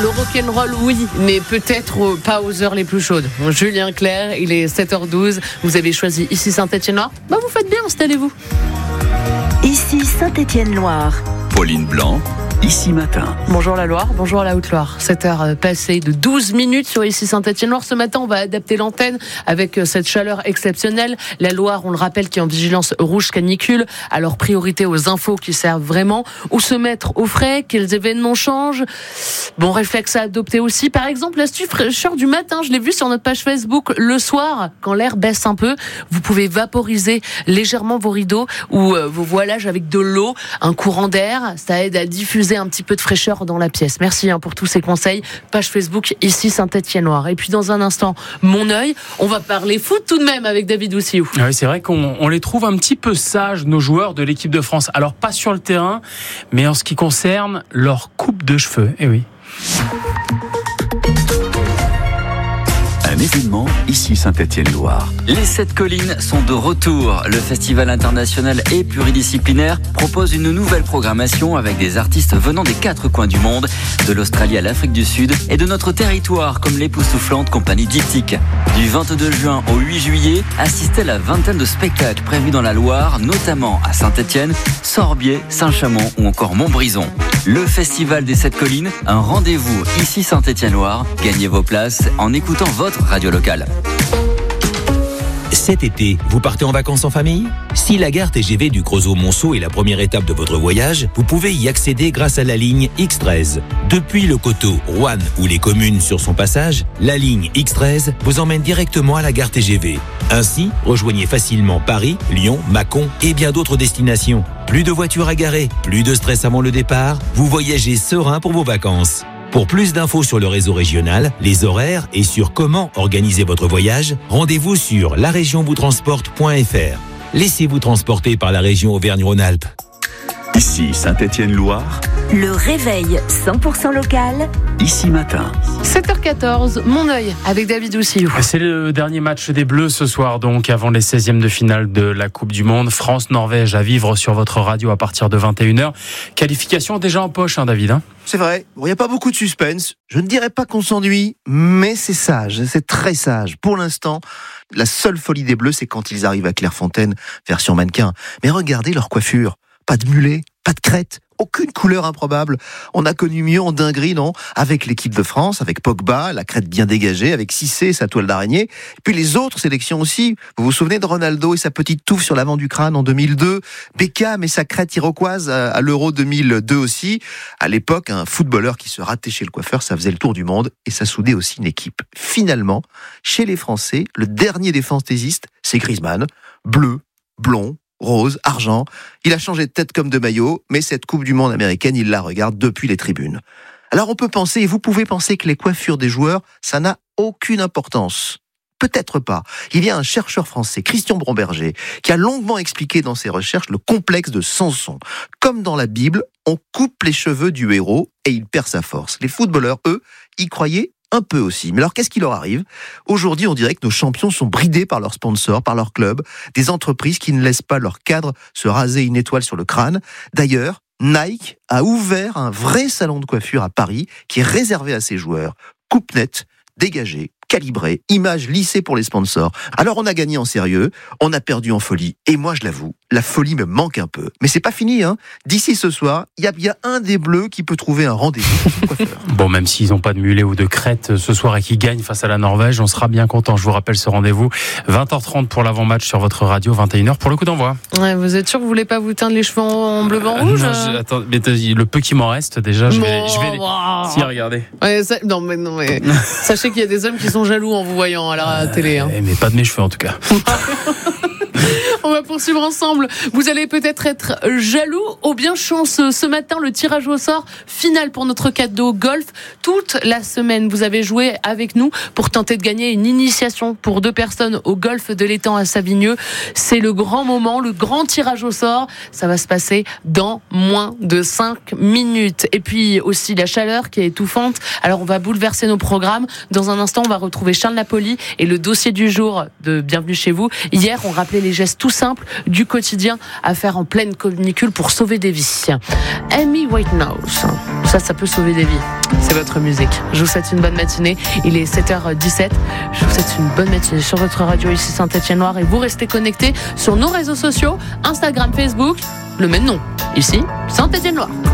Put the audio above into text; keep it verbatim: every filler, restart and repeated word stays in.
le rock'n'roll, oui, mais peut-être pas aux heures les plus chaudes. Julien Clerc, il est sept heures douze. Vous avez choisi ici Saint-Étienne-Loire. Bah, vous faites bien, installez-vous. Ici Saint-Étienne-Loire. Pauline Blanc. Ici Matin. Bonjour la Loire, bonjour la Haute-Loire. sept heures passées de douze minutes sur Ici Saint-Étienne-Loire. Ce matin, on va adapter l'antenne avec cette chaleur exceptionnelle. La Loire, on le rappelle, qui est en vigilance rouge canicule. Alors, priorité aux infos qui servent vraiment. Où se mettre au frais? Quels événements changent? Bon réflexe à adopter aussi. Par exemple, l'astuce fraîcheur du matin. Je l'ai vu sur notre page Facebook. Le soir, quand l'air baisse un peu, vous pouvez vaporiser légèrement vos rideaux ou vos voilages avec de l'eau. Un courant d'air, ça aide à diffuser un petit peu de fraîcheur dans la pièce. Merci hein, pour tous ces conseils. Page Facebook ici Saint-Étienne-Loire. Et puis dans un instant, mon œil, on va parler foot tout de même avec David Oussiou. Oui, c'est vrai qu'on on les trouve un petit peu sages, nos joueurs de l'équipe de France. Alors pas sur le terrain, mais en ce qui concerne leur coupe de cheveux. Eh oui. Un événement ici Saint-Étienne-Loire. Les Sept Collines sont de retour. Le festival international et pluridisciplinaire propose une nouvelle programmation avec des artistes venant des quatre coins du monde, de l'Australie à l'Afrique du Sud et de notre territoire comme l'époustouflante compagnie Diptyque. Du vingt-deux juin au huit juillet, assistez à la vingtaine de spectacles prévus dans la Loire, notamment à Saint-Étienne, Sorbier, Saint-Chamond ou encore Montbrison. Le festival des Sept Collines, un rendez-vous ici Saint-Étienne-Loire. Gagnez vos places en écoutant votre radio locale. Cet été, vous partez en vacances en famille? Si la gare T G V du Creusot-Monceau est la première étape de votre voyage, vous pouvez y accéder grâce à la ligne X treize. Depuis le Coteau, Roanne ou les communes sur son passage, la ligne X treize vous emmène directement à la gare T G V. Ainsi, rejoignez facilement Paris, Lyon, Mâcon et bien d'autres destinations. Plus de voitures à garer, plus de stress avant le départ, vous voyagez serein pour vos vacances. Pour plus d'infos sur le réseau régional, les horaires et sur comment organiser votre voyage, rendez-vous sur la région vous transporte point f r. Laissez-vous transporter par la région Auvergne-Rhône-Alpes. Ici Saint-Étienne-Loire. Le réveil cent pour cent local. Ici Matin. sept heures quatorze, mon œil avec David Oussiou. C'est le dernier match des Bleus ce soir, donc avant les seizièmes de finale de la Coupe du Monde. France-Norvège à vivre sur votre radio à partir de vingt et une heures. Qualification déjà en poche, hein, David hein. C'est vrai, il bon, n'y a pas beaucoup de suspense. Je ne dirais pas qu'on s'ennuie, mais c'est sage, c'est très sage. Pour l'instant, la seule folie des Bleus, c'est quand ils arrivent à Clairefontaine, version mannequin. Mais regardez leur coiffure. Pas de mulet, pas de crête, aucune couleur improbable. On a connu mieux en dinguerie, non? Avec l'équipe de France, avec Pogba, la crête bien dégagée, avec Cissé, sa toile d'araignée. Et puis les autres sélections aussi. Vous vous souvenez de Ronaldo et sa petite touffe sur l'avant du crâne en deux mille deux? Beckham et sa crête iroquoise à l'Euro deux mille deux aussi. À l'époque, un footballeur qui se ratait chez le coiffeur, ça faisait le tour du monde et ça soudait aussi une équipe. Finalement, chez les Français, le dernier des fantaisistes, c'est Griezmann. Bleu, blond, rose, argent. Il a changé de tête comme de maillot, mais cette Coupe du Monde américaine, il la regarde depuis les tribunes. Alors on peut penser, et vous pouvez penser que les coiffures des joueurs, ça n'a aucune importance. Peut-être pas. Il y a un chercheur français, Christian Bromberger, qui a longuement expliqué dans ses recherches le complexe de Samson. Comme dans la Bible, on coupe les cheveux du héros et il perd sa force. Les footballeurs, eux, y croyaient un peu aussi. Mais alors, qu'est-ce qui leur arrive? Aujourd'hui, on dirait que nos champions sont bridés par leurs sponsors, par leurs clubs, des entreprises qui ne laissent pas leurs cadres se raser une étoile sur le crâne. D'ailleurs, Nike a ouvert un vrai salon de coiffure à Paris qui est réservé à ses joueurs. Coupe nette, dégagée, calibrée, image lissée pour les sponsors. Alors on a gagné en sérieux, on a perdu en folie. Et moi, je l'avoue, la folie me manque un peu. Mais c'est pas fini, hein. D'ici ce soir, il y a bien un des Bleus qui peut trouver un rendez-vous pour son coiffeur. Bon, même s'ils n'ont pas de mulet ou de crête ce soir et qu'ils gagnent face à la Norvège, on sera bien content. Je vous rappelle ce rendez-vous, vingt heures trente pour l'avant-match sur votre radio, vingt et une heures pour le coup d'envoi. Ouais, vous êtes sûr que vous voulez pas vous teindre les cheveux en bleu, blanc, rouge? Non, je, attends, mais le peu qui m'en reste, déjà, je vais, bon, je vais les... wow. Si, regardez. Ouais, ça, non, mais, non, mais sachez qu'il y a des hommes qui sont jaloux en vous voyant à la télé. Hein. Mais pas de mes cheveux, en tout cas. On va poursuivre ensemble. Vous allez peut-être être jaloux ou bien chanceux. Ce matin, le tirage au sort final pour notre cadeau golf. Toute la semaine, vous avez joué avec nous pour tenter de gagner une initiation pour deux personnes au golf de l'étang à Savigneux. C'est le grand moment, le grand tirage au sort. Ça va se passer dans moins de cinq minutes. Et puis aussi la chaleur qui est étouffante. Alors on va bouleverser nos programmes. Dans un instant, on va retrouver Charles Napoli et le dossier du jour de Bienvenue chez vous. Hier, on rappelait les gestes tout simples du quotidien à faire en pleine canicule pour sauver des vies. Amy Winehouse, ça, ça peut sauver des vies. C'est c'est votre musique. Je vous souhaite une bonne matinée. Il est sept heures dix-sept. Je vous souhaite une bonne matinée sur votre radio ici Saint-Étienne-Loire et vous restez connectés sur nos réseaux sociaux, Instagram, Facebook, le même nom, ici Saint-Étienne-Loire.